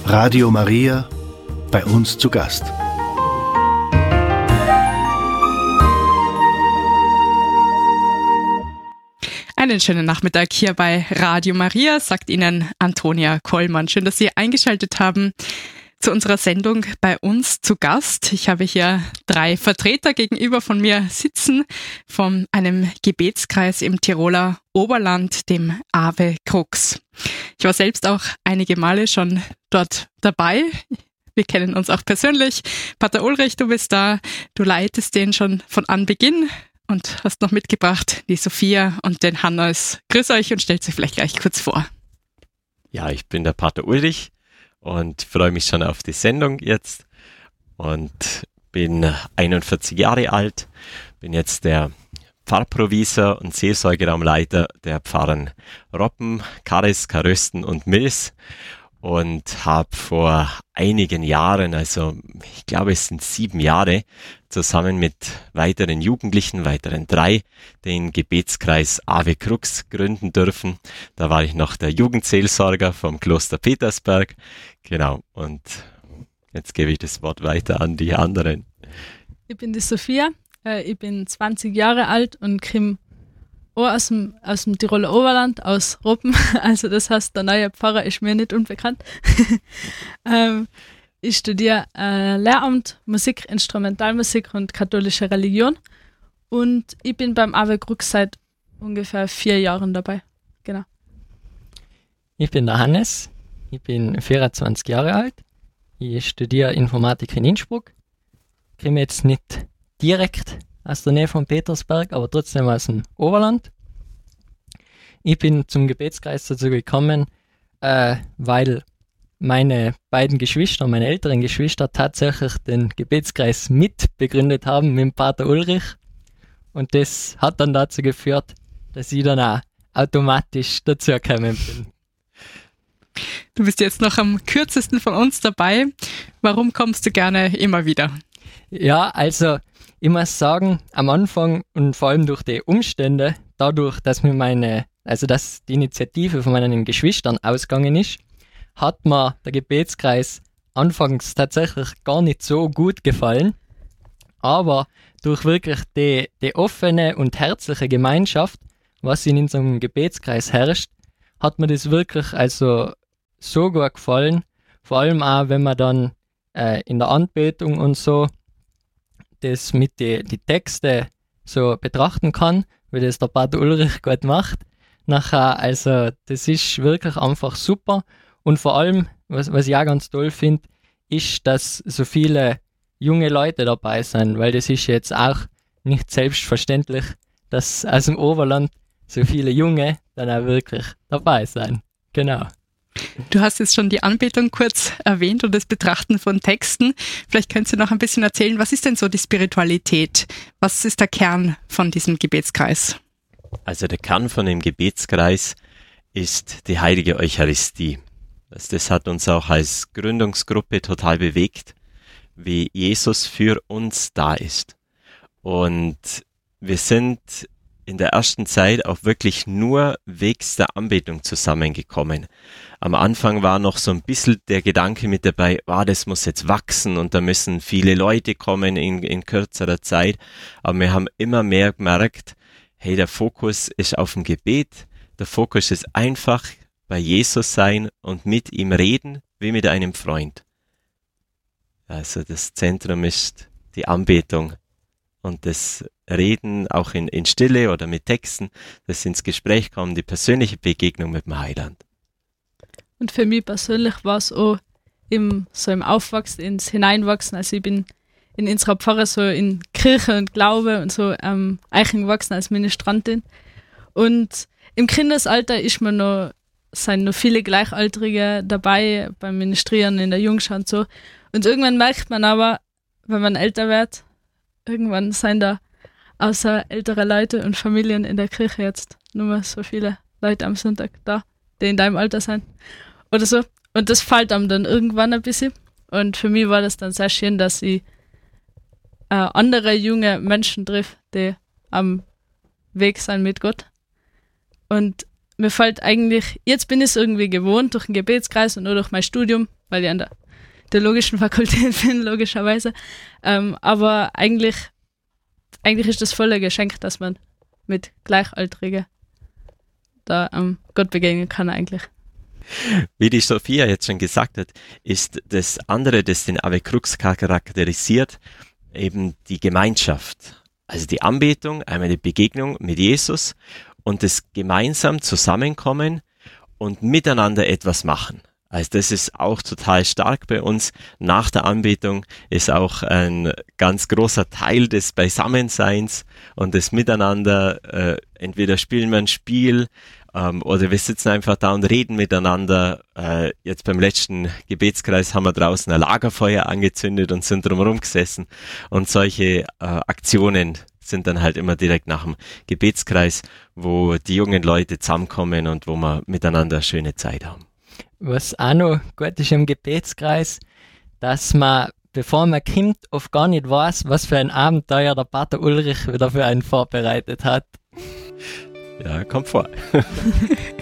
Radio Maria, bei uns zu Gast. Einen schönen Nachmittag hier bei Radio Maria, sagt Ihnen Antonia Kollmann. Schön, dass Sie eingeschaltet haben zu unserer Sendung bei uns zu Gast. Ich habe hier 3 Vertreter gegenüber von mir sitzen von einem Gebetskreis im Tiroler Oberland, dem Ave Crux. Ich war selbst auch einige Male schon dort dabei. Wir kennen uns auch persönlich. Pater Ulrich, du bist da. Du leitest den schon von Anbeginn und hast noch mitgebracht die Sophia und den Hannes. Grüß euch und stellt euch vielleicht gleich kurz vor. Ja, ich bin der Pater Ulrich und freue mich schon auf die Sendung jetzt und bin 41 Jahre alt, bin jetzt der Pfarrprovisor und Seelsorgeraumleiter der Pfarren Roppen, Karis, Karösten und Mils und habe vor einigen Jahren, also ich glaube es sind 7 Jahre, zusammen mit weiteren Jugendlichen, weiteren 3, den Gebetskreis Ave Crux gründen dürfen. Da war ich noch der Jugendseelsorger vom Kloster Petersberg. Genau, und jetzt gebe ich das Wort weiter an die anderen. Ich bin die Sophia, ich bin 20 Jahre alt und komme auch aus dem Tiroler Oberland, aus Roppen. Also das heißt, der neue Pfarrer ist mir nicht unbekannt. Ich studiere Lehramt, Musik, Instrumentalmusik und katholische Religion. Und ich bin beim Ave Crux seit ungefähr 4 Jahren dabei. Genau. Ich bin der Hannes, ich bin 24 Jahre alt. Ich studiere Informatik in Innsbruck. Ich komme jetzt nicht direkt aus der Nähe von Petersberg, aber trotzdem aus dem Oberland. Ich bin zum Gebetskreis dazu gekommen, weil meine beiden Geschwister, meine älteren Geschwister, tatsächlich den Gebetskreis mit begründet haben mit dem Pater Ulrich. Und das hat dann dazu geführt, dass ich dann auch automatisch dazugekommen bin. Du bist jetzt noch am kürzesten von uns dabei. Warum kommst du gerne immer wieder? Ja, also ich muss sagen, am Anfang und vor allem durch die Umstände, dadurch, dass dass die Initiative von meinen Geschwistern ausgegangen ist, hat mir der Gebetskreis anfangs tatsächlich gar nicht so gut gefallen. Aber durch wirklich die offene und herzliche Gemeinschaft, was in unserem Gebetskreis herrscht, hat mir das wirklich also so gut gefallen. Vor allem auch, wenn man dann in der Anbetung und so das mit die Texte so betrachten kann, wie das der Pater Ulrich gut macht. Nachher, also das ist wirklich einfach super. Und vor allem, was ich auch ganz toll finde, ist, dass so viele junge Leute dabei sind, weil das ist jetzt auch nicht selbstverständlich, dass aus dem Oberland so viele Junge dann auch wirklich dabei sind. Genau. Du hast jetzt schon die Anbetung kurz erwähnt und das Betrachten von Texten. Vielleicht könntest du noch ein bisschen erzählen, was ist denn so die Spiritualität? Was ist der Kern von diesem Gebetskreis? Also der Kern von dem Gebetskreis ist die heilige Eucharistie. Das hat uns auch als Gründungsgruppe total bewegt, wie Jesus für uns da ist. Und wir sind in der ersten Zeit auch wirklich nur wegs der Anbetung zusammengekommen. Am Anfang war noch so ein bisschen der Gedanke mit dabei, das muss jetzt wachsen und da müssen viele Leute kommen in kürzerer Zeit. Aber wir haben immer mehr gemerkt, hey, der Fokus ist auf dem Gebet, der Fokus ist einfach bei Jesus sein und mit ihm reden, wie mit einem Freund. Also das Zentrum ist die Anbetung und das Reden auch in Stille oder mit Texten, das ins Gespräch kommen, die persönliche Begegnung mit dem Heiland. Und für mich persönlich war es auch im Aufwachsen, ins Hineinwachsen. Also ich bin in unserer Pfarre so in Kirche und Glaube und so eingewachsen als Ministrantin. Und im Kindesalter sind noch viele Gleichaltrige dabei beim Ministrieren in der Jungschau und so. Und irgendwann merkt man aber, wenn man älter wird, irgendwann sind da außer ältere Leute und Familien in der Kirche jetzt nur mehr so viele Leute am Sonntag da, die in deinem Alter sind oder so. Und das fällt einem dann irgendwann ein bisschen. Und für mich war das dann sehr schön, dass ich andere junge Menschen treffe, die am Weg sind mit Gott. Und mir fällt eigentlich, jetzt bin ich es irgendwie gewohnt durch den Gebetskreis und auch durch mein Studium, weil ich an der theologischen Fakultät bin, logischerweise. Aber eigentlich ist das volle Geschenk, dass man mit Gleichaltrigen da Gott begegnen kann eigentlich. Wie die Sophia jetzt schon gesagt hat, ist das andere, das den Ave Crux charakterisiert, eben die Gemeinschaft. Also die Anbetung, einmal die Begegnung mit Jesus und das gemeinsam Zusammenkommen und miteinander etwas machen. Also das ist auch total stark bei uns. Nach der Anbetung ist auch ein ganz großer Teil des Beisammenseins und des Miteinander. Entweder spielen wir ein Spiel oder wir sitzen einfach da und reden miteinander. Jetzt beim letzten Gebetskreis haben wir draußen ein Lagerfeuer angezündet und sind drumherum gesessen. Und solche Aktionen sind dann halt immer direkt nach dem Gebetskreis, wo die jungen Leute zusammenkommen und wo wir miteinander eine schöne Zeit haben. Was auch noch gut ist im Gebetskreis, dass man, bevor man kommt, oft gar nicht weiß, was für ein Abenteuer der Pater Ulrich wieder für einen vorbereitet hat. Ja, kommt vor.